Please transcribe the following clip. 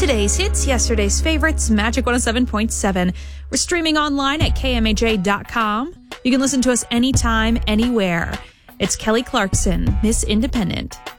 Today's hits, yesterday's favorites, Magic 107.7. We're streaming online at KMAJ.com. You can listen to us anytime, anywhere. It's Kelly Clarkson, Miss Independent.